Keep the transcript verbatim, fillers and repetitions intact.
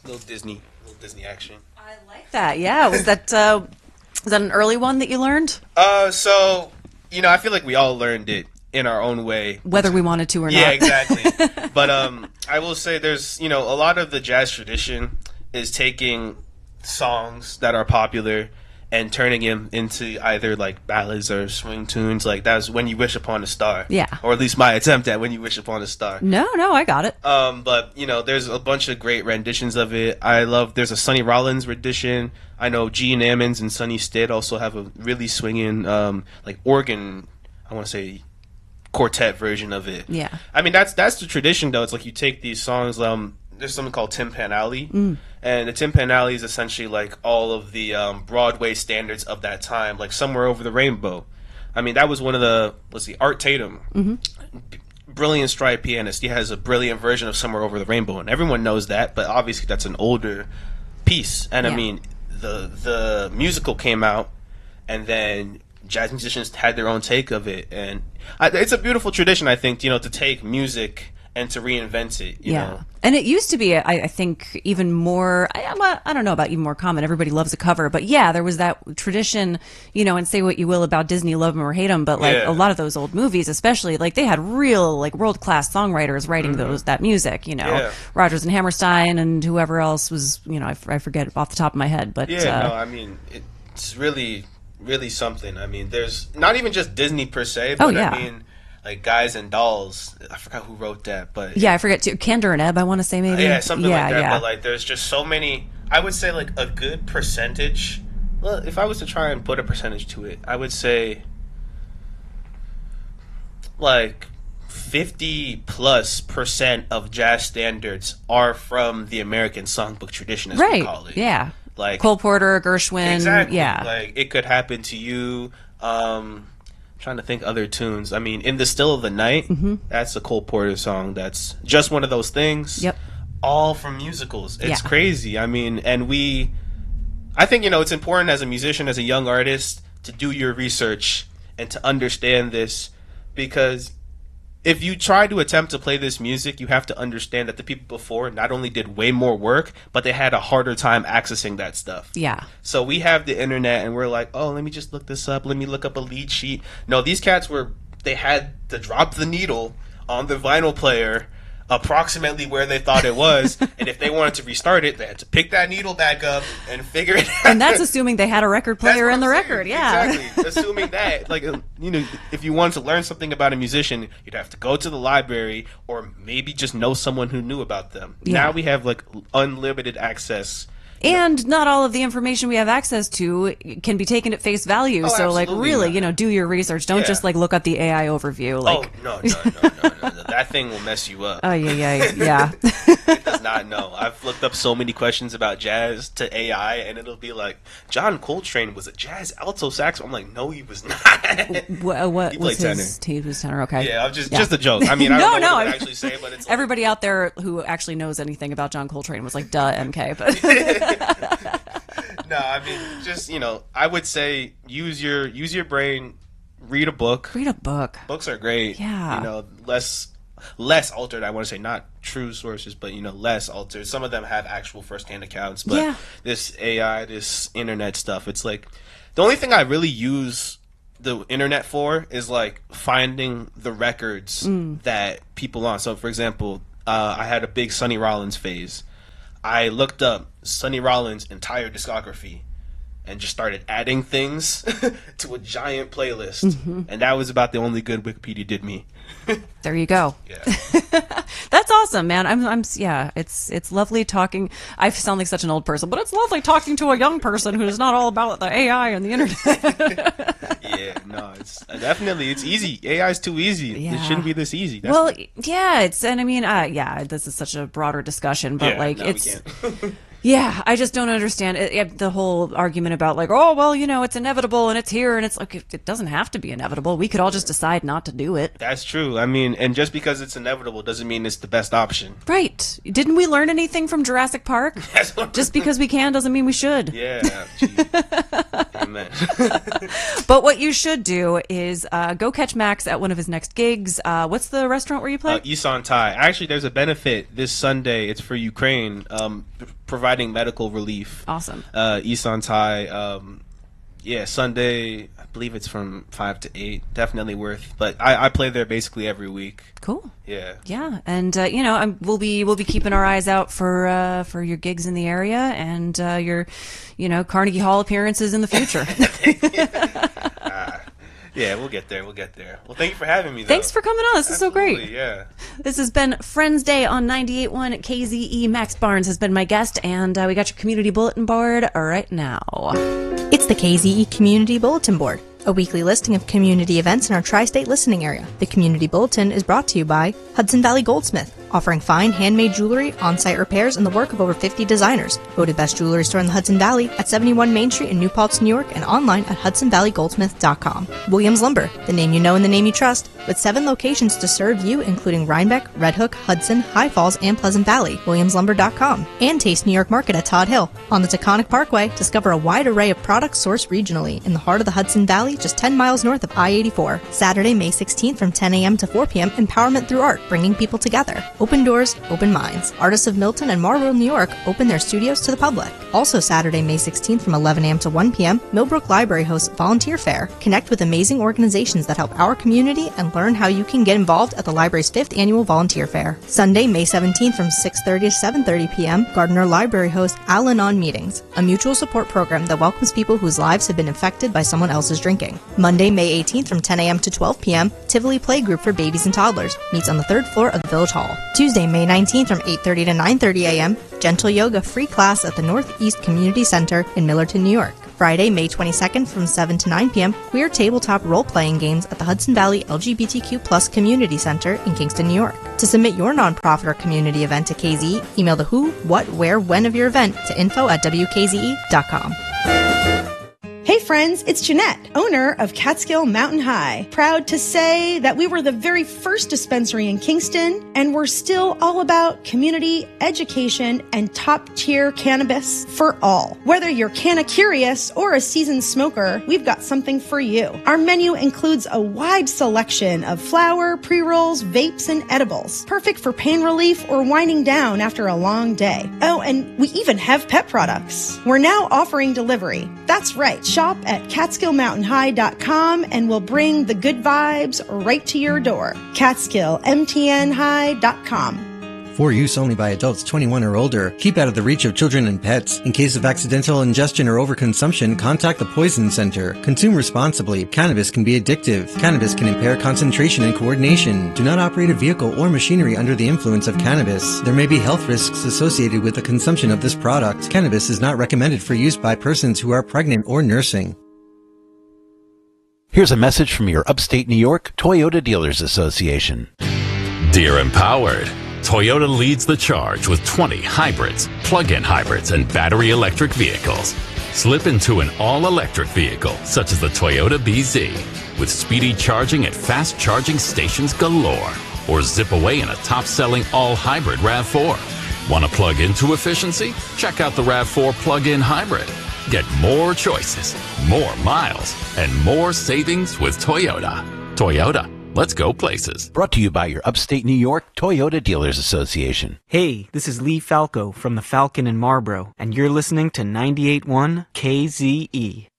little Disney, little Disney action. I like that. Yeah, was that uh, was that an early one that you learned? Uh, so you know, I feel like we all learned it in our own way, whether we wanted to or yeah, not. Yeah, exactly. But um, I will say there's you know a lot of the jazz tradition is taking songs that are popular and turning them into either like ballads or swing tunes. Like that's When You Wish Upon a Star. Yeah. Or at least my attempt at When You Wish Upon a Star. No, no, I got it. Um, but you know, there's a bunch of great renditions of it. I love. There's a Sonny Rollins rendition. I know Gene Ammons and Sonny Stitt also have a really swinging, um, like organ. I want to say quartet version of it. Yeah. I mean, that's that's the tradition though. It's like you take these songs. Um, there's something called Tin Pan Alley, mm. and the Tin Pan Alley is essentially like all of the um, Broadway standards of that time, like Somewhere Over the Rainbow. I mean, that was one of the, let's see, Art Tatum, mm-hmm. b- brilliant stride pianist. He has a brilliant version of Somewhere Over the Rainbow, and everyone knows that, but obviously that's an older piece. And yeah. I mean, the the musical came out, and then jazz musicians had their own take of it, and I, it's a beautiful tradition, I think, you know, to take music and to reinvent it, you yeah. know. And it used to be, I, I think, even more, I, I'm a, I don't know about even more common. Everybody loves a cover. But yeah, there was that tradition, you know, and say what you will about Disney, love them or hate them, but like yeah. a lot of those old movies, especially, like they had real, like world-class songwriters writing mm-hmm. those that music, you know. Yeah. Rodgers and Hammerstein and whoever else was, you know, I, I forget off the top of my head. But yeah, uh, no, I mean, it's really, really something. I mean, there's not even just Disney per se, but oh, yeah. I mean, like Guys and Dolls. I forgot who wrote that, but yeah, I forget too. Candor and Ebb, I want to say maybe. Yeah, something yeah, like that. Yeah. But like, there's just so many. I would say like a good percentage. Well, if I was to try and put a percentage to it, I would say like fifty plus percent of jazz standards are from the American songbook tradition, as right. we call it. Yeah, like Cole Porter, Gershwin. Exactly. Yeah, like It Could Happen to You. Um, Trying to think other tunes. I mean, In the Still of the Night, mm-hmm. that's a Cole Porter song. That's just one of those things. Yep. All from musicals. It's yeah. crazy. I mean, and we, I think, you know, it's important as a musician, as a young artist, to do your research and to understand this, because if you try to attempt to play this music, you have to understand that the people before not only did way more work, but they had a harder time accessing that stuff. Yeah. So we have the internet, and we're like, oh, let me just look this up. Let me look up a lead sheet. No, these cats were, they had to drop the needle on the vinyl player approximately where they thought it was, and if they wanted to restart it, they had to pick that needle back up and figure it out. And that's assuming they had a record player in the saying. record, yeah. Exactly. Assuming that, like, you know, if you wanted to learn something about a musician, you'd have to go to the library or maybe just know someone who knew about them. Yeah. Now we have, like, unlimited access. And not all of the information we have access to can be taken at face value. Oh, so, like, really, not. you know, do your research. Don't yeah. just, like, look up the A I overview. Like, oh, no, no, no, no, no, no. That thing will mess you up. Oh, yeah, yeah, yeah. It does not know. I've looked up so many questions about jazz to A I, and it'll be like, John Coltrane was a jazz alto sax. I'm like, no, he was not. what what he was played his, tenor. He was tenor, okay. Yeah, I'm just, yeah. just a joke. I mean, I no, don't know no, what I, I actually say, but it's like, everybody out there who actually knows anything about John Coltrane was like, duh, M K. But no, I mean, just, you know, I would say use your use your brain, read a book. Read a book. Books are great. Yeah. You know, less less altered. I want to say not true sources, but, you know, less altered. Some of them have actual firsthand accounts, but yeah. this A I, this internet stuff, it's like the only thing I really use the internet for is like finding the records mm. that people on. So, for example, uh, I had a big Sonny Rollins phase. I looked up Sonny Rollins' entire discography and just started adding things to a giant playlist. Mm-hmm. And that was about the only good Wikipedia did me. There you go. Yeah. That's awesome, man. I'm, I'm, yeah, it's, it's lovely talking. I sound like such an old person, but it's lovely talking to a young person who's not all about the A I and the internet. Yeah, no, it's definitely, it's easy. A I is too easy. Yeah. It shouldn't be this easy. That's well, the... yeah, it's, and I mean, uh, yeah, this is such a broader discussion, but yeah, like, no, it's, yeah, I just don't understand it, it, the whole argument about like, oh, well, you know, it's inevitable and it's here, and it's like, it, it doesn't have to be inevitable. We could all just decide not to do it. That's true. I mean, and just because it's inevitable doesn't mean it's the best option. Right. Didn't we learn anything from Jurassic Park? Just because we can doesn't mean we should. Yeah. Gee. Amen. But what you should do is uh, go catch Max at one of his next gigs. Uh, what's the restaurant where you play? Uh, Isan Thai. Actually, there's a benefit this Sunday. It's for Ukraine, um, p- providing medical relief. Awesome. Uh, Isan Thai. Um, yeah, Sunday. I believe it's from five to eight. Definitely worth. But I, I play there basically every week. Cool. Yeah. Yeah, and uh, you know, I'm, we'll be we'll be keeping our eyes out for uh, for your gigs in the area and uh, your, you know, Carnegie Hall appearances in the future. uh, yeah, we'll get there. We'll get there. Well, thank you for having me. Though. Thanks for coming on. This Absolutely, is so great. Yeah. This has been Friends Day on ninety-eight point one K Z E. Max Barnes has been my guest, and uh, we got your community bulletin board right now. It's the K Z E Community Bulletin Board, a weekly listing of community events in our tri-state listening area. The Community Bulletin is brought to you by Hudson Valley Goldsmith, offering fine handmade jewelry, on-site repairs, and the work of over fifty designers. Voted best jewelry store in the Hudson Valley at seventy-one Main Street in New Paltz, New York, and online at hudson valley goldsmith dot com. Williams Lumber, the name you know and the name you trust, with seven locations to serve you, including Rhinebeck, Red Hook, Hudson, High Falls, and Pleasant Valley. williams lumber dot com. And Taste New York Market at Todd Hill. On the Taconic Parkway, discover a wide array of products sourced regionally in the heart of the Hudson Valley, just ten miles north of I eighty-four. Saturday, May sixteenth from ten a.m. to four p.m. Empowerment through art, bringing people together. Open doors, open minds. Artists of Milton and Marlborough, New York open their studios to the public. Also Saturday, May sixteenth from eleven a.m. to one p.m., Millbrook Library hosts Volunteer Fair. Connect with amazing organizations that help our community and learn how you can get involved at the library's fifth annual Volunteer Fair. Sunday, May seventeenth from six thirty to seven thirty p.m., Gardner Library hosts Al-Anon Meetings, a mutual support program that welcomes people whose lives have been affected by someone else's drinking. Monday, May eighteenth from ten a.m. to twelve p.m., Tivoli Playgroup for Babies and Toddlers meets on the third floor of the Village Hall. Tuesday, May nineteenth from eight thirty to nine thirty a.m., Gentle Yoga free class at the Northeast Community Center in Millerton, New York. Friday, May twenty-second from seven to nine p.m., queer tabletop role-playing games at the Hudson Valley L G B T Q plus Community Center in Kingston, New York. To submit your nonprofit or community event to K Z E, email the who, what, where, when of your event to info at w k z e dot com. Hey friends, it's Jeanette, owner of Catskill Mountain High. Proud to say that we were the very first dispensary in Kingston, and we're still all about community, education, and top-tier cannabis for all. Whether you're canna-curious or a seasoned smoker, we've got something for you. Our menu includes a wide selection of flower, pre-rolls, vapes, and edibles, perfect for pain relief or winding down after a long day. Oh, and we even have pet products. We're now offering delivery. That's right. Shop at catskill mountain high dot com and we'll bring the good vibes right to your door. catskill m t n high dot com. For use only by adults twenty-one or older. Keep out of the reach of children and pets. In case of accidental ingestion or overconsumption, contact the Poison Center. Consume responsibly. Cannabis can be addictive. Cannabis can impair concentration and coordination. Do not operate a vehicle or machinery under the influence of cannabis. There may be health risks associated with the consumption of this product. Cannabis is not recommended for use by persons who are pregnant or nursing. Here's a message from your upstate New York Toyota Dealers Association. Dear Empowered, Toyota leads the charge with twenty hybrids, plug-in hybrids, and battery electric vehicles. Slip into an all-electric vehicle, such as the Toyota B Z, with speedy charging at fast charging stations galore. Or zip away in a top-selling all-hybrid RAV four. Want to plug into efficiency? Check out the RAV four plug-in hybrid. Get more choices, more miles, and more savings with Toyota. Toyota, let's go places. Brought to you by your upstate New York Toyota Dealers Association. Hey, this is Lee Falco from the Falcon in Marlborough, and you're listening to ninety-eight point one K Z E.